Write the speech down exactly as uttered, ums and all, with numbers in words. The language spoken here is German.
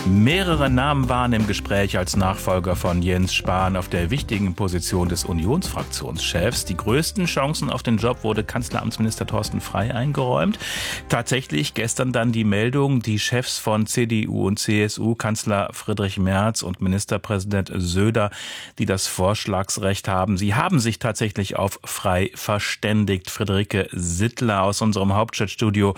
Mehrere Namen waren im Gespräch als Nachfolger von Jens Spahn auf der wichtigen Position des Unionsfraktionschefs. Die größten Chancen auf den Job wurde Kanzleramtsminister Thorsten Frey eingeräumt. Tatsächlich gestern dann die Meldung, die Chefs von C D U und C S U, Kanzler Friedrich Merz und Ministerpräsident Söder, die das Vorschlagsrecht haben, sie haben sich tatsächlich auf Frey verständigt. Friederike Sittler aus unserem Hauptstadtstudio